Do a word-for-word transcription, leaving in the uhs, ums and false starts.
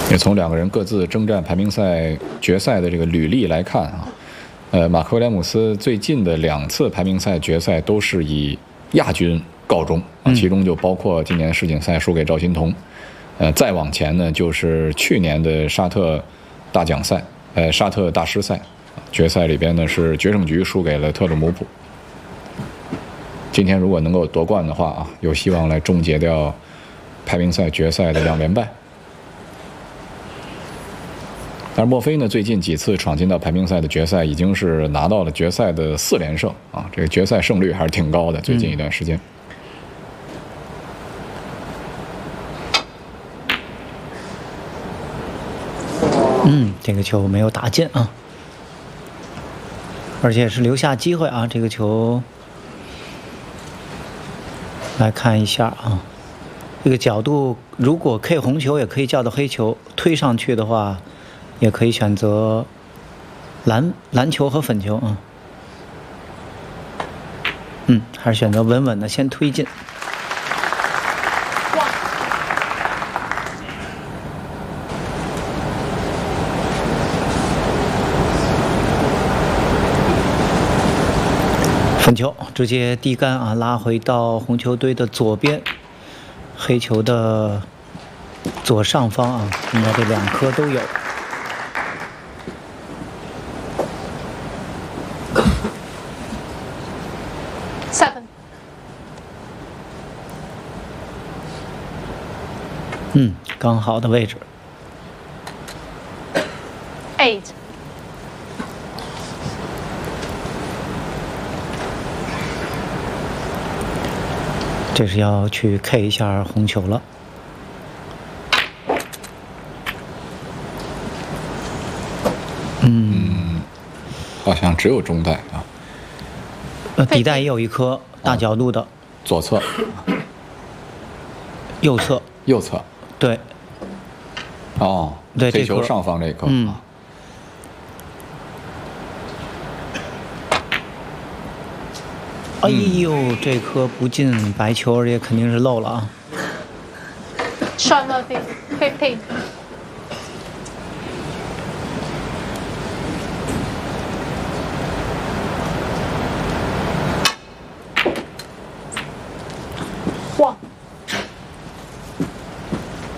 也从两个人各自征战排名赛决赛的这个履历来看啊，呃，马克威廉姆斯最近的两次排名赛决赛都是以亚军告终啊，其中就包括今年世锦赛输给赵心童，呃，再往前呢就是去年的沙特大奖赛，呃，沙特大师赛决赛里边呢是决胜局输给了特鲁姆普。今天如果能够夺冠的话啊，有希望来终结掉排名赛决赛的两连败。但是墨菲呢，最近几次闯进到排名赛的决赛，已经是拿到了决赛的四连胜啊，这个决赛胜率还是挺高的。最近一段时间， 嗯，这个球没有打进啊，而且是留下机会啊。这个球来看一下啊，这个角度如果 K 红球也可以叫做黑球，推上去的话。也可以选择蓝蓝球和粉球啊，嗯，还是选择稳稳的先推进。粉球直接递杆啊，拉回到红球堆的左边，黑球的左上方啊，应该这两颗都有。嗯，刚好的位置。 Eight。 这是要去 K 一下红球了。嗯， 好像只有中带啊。 呃，底带也有一颗大角度的。哦、 左侧。 右侧。 右侧。 对， 哦， 对， 黑球上方这一颗， 嗯， 啊、 哎呦，这颗不进白球，而且肯定是漏了啊。 Shot Murphy fifteen。